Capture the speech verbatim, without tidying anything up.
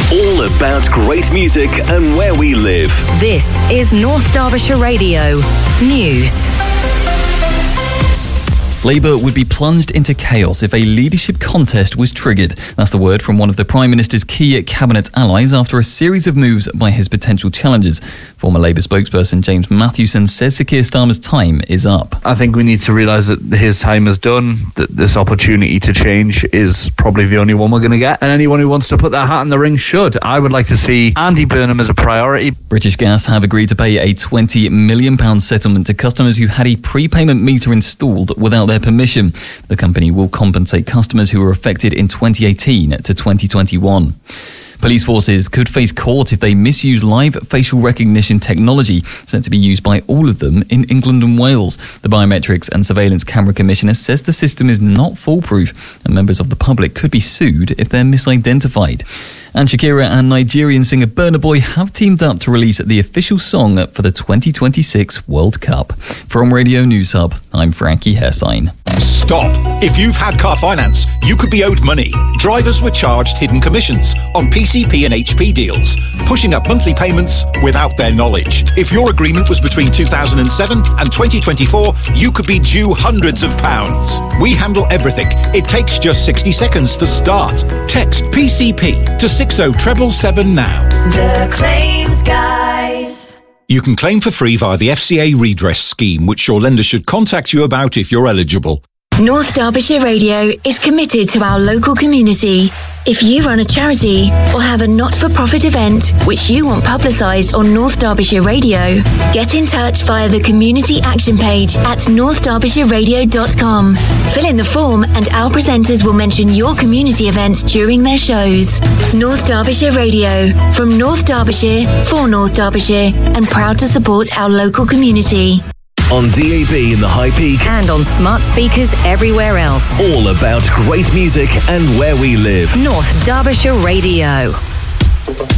All about great music and where we live. This is North Derbyshire Radio News. Labour would be plunged into chaos if a leadership contest was triggered. That's the word from one of the Prime Minister's key cabinet allies after a series of moves by his potential challengers. Former Labour spokesperson James Matthewson says Sir Keir Starmer's time is up. I think we need to realise that his time is done, that this opportunity to change is probably the only one we're going to get, and anyone who wants to put their hat in the ring should. I would like to see Andy Burnham as a priority. British Gas have agreed to pay a twenty million pounds settlement to customers who had a prepayment meter installed without their permission. The company will compensate customers who were affected in twenty eighteen to twenty twenty-one. Police forces could face court if they misuse live facial recognition technology set to be used by all of them in England and Wales. The Biometrics and Surveillance Camera Commissioner says the system is not foolproof and members of the public could be sued if they're misidentified. And Shakira and Nigerian singer Burna Boy have teamed up to release the official song for the twenty twenty-six World Cup. From Radio News Hub, I'm Frankie Hessine. Stop! If you've had car finance, you could be owed money. Drivers were charged hidden commissions on P C P and H P deals, pushing up monthly payments without their knowledge. If your agreement was between two thousand seven and twenty twenty-four, you could be due hundreds of pounds. We handle everything. It takes just sixty seconds to start. Text P C P to six oh seven seven now. The Claims Guys. You can claim for free via the F C A redress scheme, which your lender should contact you about if you're eligible. North Derbyshire Radio is committed to our local community. If you run a charity or have a not-for-profit event which you want publicised on North Derbyshire Radio, get in touch via the Community Action page at north derbyshire radio dot com. Fill in the form and our presenters will mention your community event during their shows. North Derbyshire Radio, from North Derbyshire, for North Derbyshire, and proud to support our local community. On D A B in the High Peak And on smart speakers everywhere else. all about great music and where we live. North Derbyshire Radio.